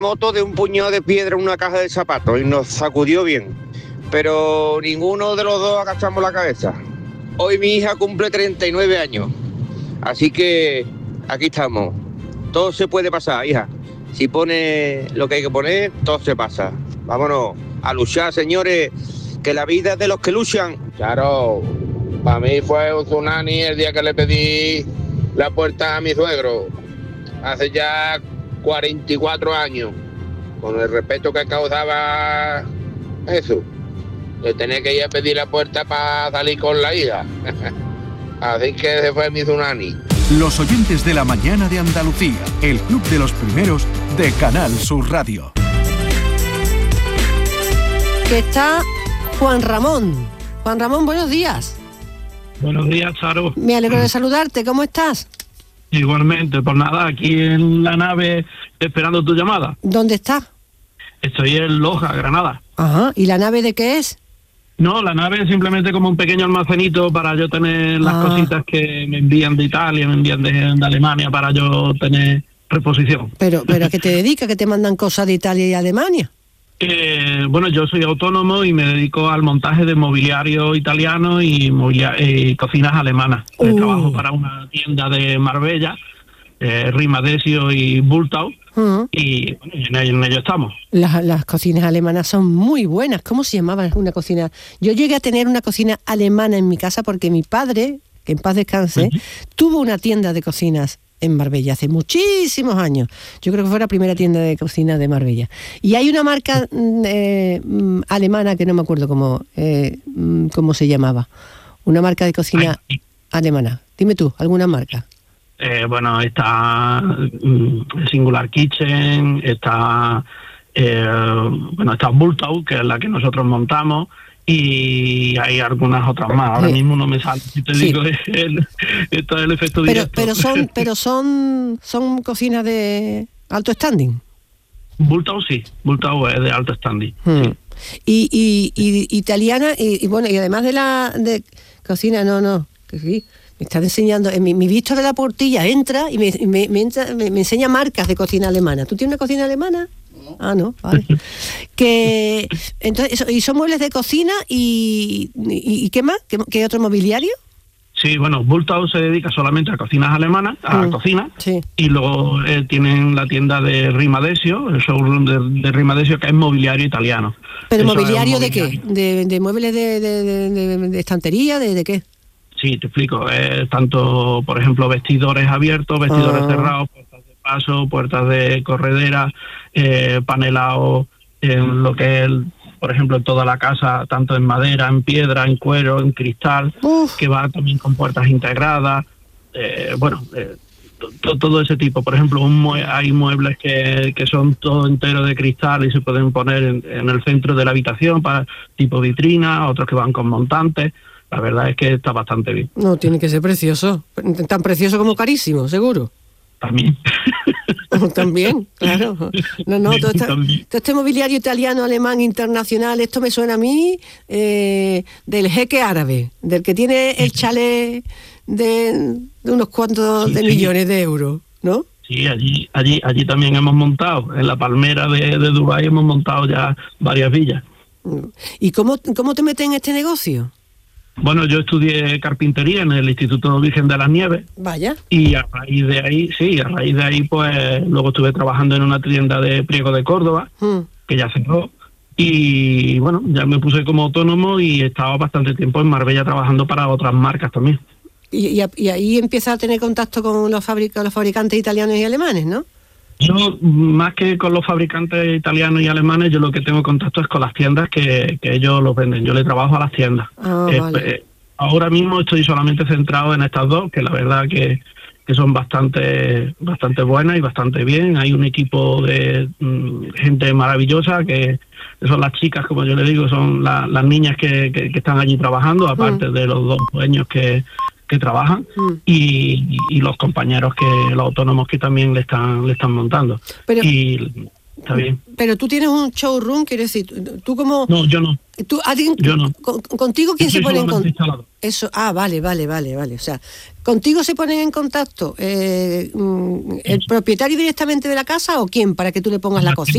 moto de un puñado de piedra en una caja de zapatos y nos sacudió bien. Pero ninguno de los dos agachamos la cabeza. Hoy mi hija cumple 39 años. Así que aquí estamos. Todo se puede pasar, hija. Si pone lo que hay que poner, todo se pasa. Vámonos a luchar, señores, que la vida es de los que luchan. Claro, para mí fue un tsunami el día que le pedí la puerta a mi suegro. Hace ya 44 años. Con el respeto que causaba eso. Le tenía que ir a pedir la puerta para salir con la hija. Así que ese fue mi tsunami. Los oyentes de la mañana de Andalucía, el club de los primeros de Canal Sur Radio. Que está Juan Ramón. Juan Ramón, buenos días. Buenos días, Charo. Me alegro de saludarte, ¿cómo estás? Igualmente, pues nada, aquí en la nave esperando tu llamada. ¿Dónde estás? Estoy en Loja, Granada. Ajá, ¿y la nave de qué es? No, la nave es simplemente como un pequeño almacenito para yo tener las cositas que me envían de Italia, me envían de Alemania para yo tener reposición. Pero ¿a qué te dedicas? ¿Que te mandan cosas de Italia y Alemania? Bueno, yo soy autónomo y me dedico al montaje de mobiliario italiano y cocinas alemanas. Trabajo para una tienda de Marbella, Rima Desio y Bultau, y bueno, en ello estamos. Las cocinas alemanas son muy buenas. ¿Cómo se llamaba una cocina? Yo llegué a tener una cocina alemana en mi casa porque mi padre, que en paz descanse, tuvo una tienda de cocinas en Marbella hace muchísimos años. Yo creo que fue la primera tienda de cocina de Marbella. Y hay una marca alemana que no me acuerdo cómo se llamaba. Una marca de cocina alemana. Dime tú, ¿alguna marca? Bueno, está Singular Kitchen, está Bultau, que es la que nosotros montamos, y hay algunas otras más. Ahora mismo no me sale, si te digo, esto es el efecto directo. Pero son cocinas de alto standing. Bultau sí, Bultau es de alto standing. Sí. Y italiana, y bueno, y además de cocina, que sí. Me está enseñando, mi Víctor de la Portilla entra y me enseña marcas de cocina alemana. ¿Tú tienes una cocina alemana? No. Ah, no, vale. Entonces, y son muebles de cocina y ¿qué más? ¿Qué otro mobiliario? Sí, bueno, Bultau se dedica solamente a cocinas alemanas, a cocina, sí. Y luego tienen la tienda de Rima Desio, el showroom de Rima Desio, que es mobiliario italiano. ¿Pero mobiliario de qué? ¿De muebles de estantería? ¿De qué? Sí, te explico. Tanto, por ejemplo, vestidores abiertos, vestidores cerrados, puertas de paso, puertas de corredera, panelado en lo que es, por ejemplo, en toda la casa, tanto en madera, en piedra, en cuero, en cristal, que va también con puertas integradas. Todo ese tipo. Por ejemplo, hay muebles que son todo entero de cristal y se pueden poner en el centro de la habitación, para tipo vitrina, otros que van con montantes. La verdad es que está bastante bien. No, tiene que ser precioso. Tan precioso como carísimo, seguro. También. También, claro. No, todo este mobiliario italiano, alemán, internacional, esto me suena a mí del jeque árabe, del que tiene el chalet de unos cuantos millones de euros, ¿no? Sí, allí también hemos montado, en la Palmera de Dubái hemos montado ya varias villas. ¿Y cómo te metes en este negocio? Bueno, yo estudié carpintería en el Instituto Virgen de las Nieves. Vaya. Y a raíz de ahí, pues luego estuve trabajando en una tienda de Priego de Córdoba, que ya cerró. Y bueno, ya me puse como autónomo y he estado bastante tiempo en Marbella trabajando para otras marcas también. Y ahí empiezas a tener contacto con los fabricantes italianos y alemanes, ¿no? Yo, más que con los fabricantes italianos y alemanes, yo lo que tengo contacto es con las tiendas que ellos los venden. Yo le trabajo a las tiendas. Vale. Ahora mismo estoy solamente centrado en estas dos, que la verdad que son bastante buenas y bastante bien. Hay un equipo de gente maravillosa, que son las chicas, como yo le digo, son las niñas que están allí trabajando, aparte de los dos dueños que trabajan y los compañeros, los autónomos que también le están montando. Y está bien. Pero tú tienes un showroom, quiero decir, tú como... No, yo no. Yo no. ¿Contigo quién se pone en contacto? Eso, vale. O sea, ¿contigo se ponen en contacto el propietario directamente de la casa o quién, para que tú le pongas la cocina?